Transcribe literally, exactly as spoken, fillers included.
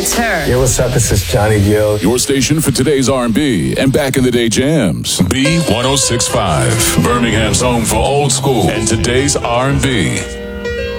It's her. Yo, what's up? This is Johnny Gill. Your station for today's R and B and back in the day jams. B one oh six point five, Birmingham's home for old school and today's R and B.